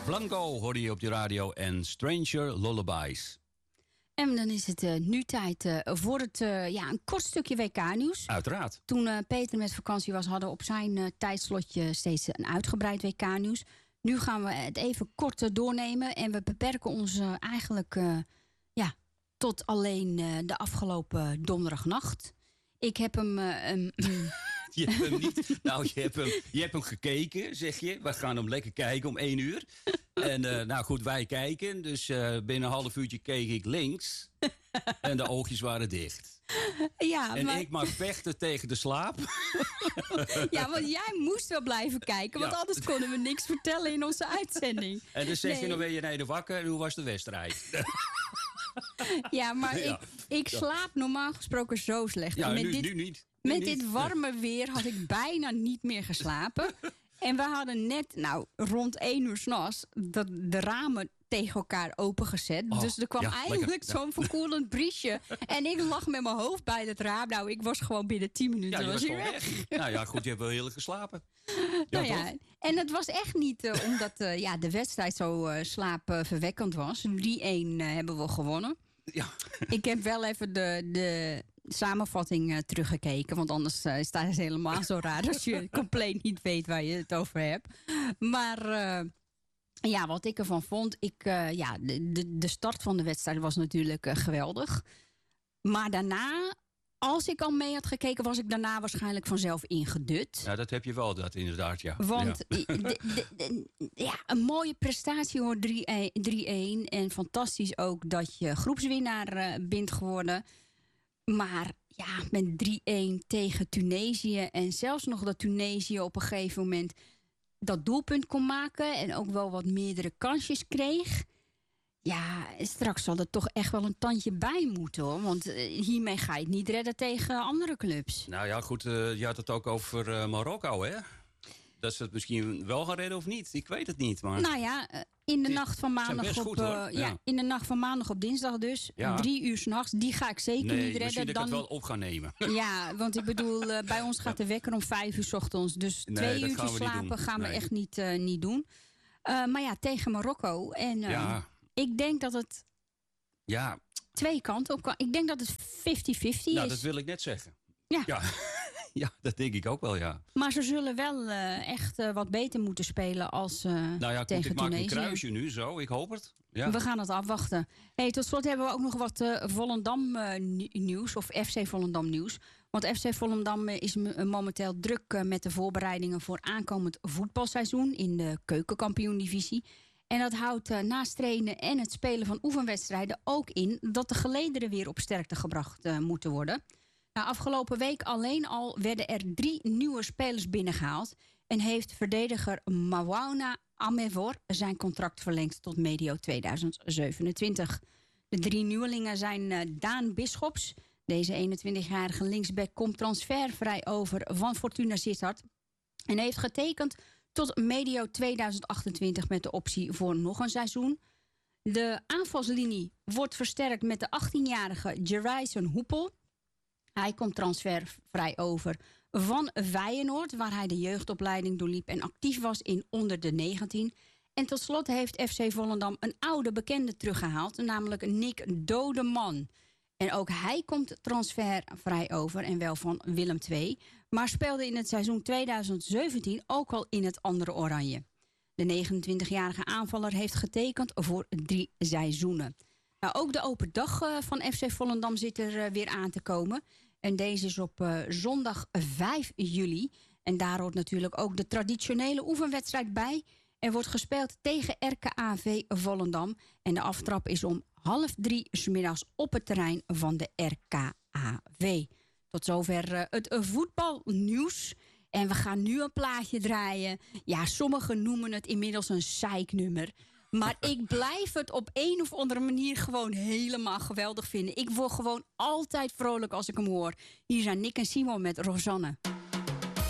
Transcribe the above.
Blanco hoorde je op de radio en Stranger Lullabies. En dan is het nu tijd voor het een kort stukje WK-nieuws. Uiteraard. Toen Peter met vakantie was, hadden we op zijn tijdslotje steeds een uitgebreid WK-nieuws. Nu gaan we het even kort doornemen. En we beperken ons eigenlijk tot alleen de afgelopen donderdagnacht. Ik heb hem... Je hebt hem niet... Nou, je hebt hem gekeken, zeg je. We gaan hem lekker kijken om 1 uur. En nou goed, wij kijken. Dus binnen een half uurtje keek ik links. En de oogjes waren dicht. Ja, en ik mag vechten tegen de slaap. Ja, want jij moest wel blijven kijken. Want anders konden we niks vertellen in onze uitzending. En dan zeg je, dan ben je naar de wakker. En hoe was de wedstrijd? Ja, maar ik slaap normaal gesproken zo slecht. Ja, nu niet. Met dit warme weer had ik bijna niet meer geslapen. En we hadden net, rond 1 uur 's nachts, de ramen tegen elkaar opengezet. Dus er kwam eindelijk zo'n verkoelend briesje. En ik lag met mijn hoofd bij het raam. Nou, ik was gewoon binnen 10 minuten. Ja, je was gewoon weg. Nou ja, goed, je hebt wel heerlijk geslapen. En het was echt niet omdat de wedstrijd zo slaapverwekkend was. 3-1 hebben we gewonnen. Ja. Ik heb wel even de samenvatting teruggekeken. Want anders staat het helemaal zo raar als je compleet niet weet waar je het over hebt. Maar wat ik ervan vond. De start van de wedstrijd was natuurlijk geweldig. Maar daarna, als ik al mee had gekeken, was ik daarna waarschijnlijk vanzelf ingedut. Ja, dat heb je wel, dat inderdaad, ja. Want een mooie prestatie hoor, 3-1. En fantastisch ook dat je groepswinnaar bent geworden. Maar ja, met 3-1 tegen Tunesië. En zelfs nog dat Tunesië op een gegeven moment dat doelpunt kon maken. En ook wel wat meerdere kansjes kreeg. Ja, straks zal er toch echt wel een tandje bij moeten, hoor. Want hiermee ga je het niet redden tegen andere clubs. Nou ja, goed, je had het ook over Marokko, hè? Dat ze het misschien wel gaan redden of niet. Ik weet het niet, maar... Nou ja, in de nacht van maandag in de nacht van maandag op dinsdag dus. 3 uur 's nachts, die ga ik zeker niet redden. Misschien dat ik het wel op gaan nemen. Ja, want ik bedoel, bij ons gaat de wekker om 5 uur 's ochtends. Dus 2 uurtjes slapen gaan we echt niet doen. Maar ja, tegen Marokko. En ik denk dat het twee kanten op kan. Ik denk dat het 50-50 is. Nou, dat wil ik net zeggen. Ja. Ja, dat denk ik ook wel, ja. Maar ze zullen wel echt wat beter moeten spelen als tegen Tunesië. Ik maak een kruisje nu, zo. Ik hoop het. Ja. We gaan het afwachten. Hey, tot slot hebben we ook nog wat Volendam nieuws. Of FC Volendam nieuws. Want FC Volendam is momenteel druk met de voorbereidingen voor aankomend voetbalseizoen in de keukenkampioen-divisie. En dat houdt naast trainen en het spelen van oefenwedstrijden ook in dat de gelederen weer op sterkte gebracht moeten worden. Nou, afgelopen week alleen al werden er 3 nieuwe spelers binnengehaald. En heeft verdediger Maouana Amevor zijn contract verlengd tot medio 2027. De 3 nieuwelingen zijn Daan Bisschops. Deze 21-jarige linksback komt transfervrij over van Fortuna Sittard. En heeft getekend tot medio 2028 met de optie voor nog een seizoen. De aanvalslinie wordt versterkt met de 18-jarige Jerison Hoepel. Hij komt transfervrij over van Feyenoord, waar hij de jeugdopleiding doorliep en actief was in onder de 19. En tot slot heeft FC Volendam een oude bekende teruggehaald, namelijk Nick Dodeman. En ook hij komt transfervrij over en wel van Willem II, maar speelde in het seizoen 2017 ook al in het andere oranje. De 29-jarige aanvaller heeft getekend voor 3 seizoenen. Nou, ook de open dag van FC Volendam zit er weer aan te komen. En deze is op zondag 5 juli. En daar hoort natuurlijk ook de traditionele oefenwedstrijd bij. Er wordt gespeeld tegen RKAV Volendam. En de aftrap is om 2:30 's middags op het terrein van de RKAV. Tot zover het voetbalnieuws. En we gaan nu een plaatje draaien. Ja, sommigen noemen het inmiddels een zeiknummer. Maar ik blijf het op een of andere manier gewoon helemaal geweldig vinden. Ik word gewoon altijd vrolijk als ik hem hoor. Hier zijn Nick en Simon met Rosanne.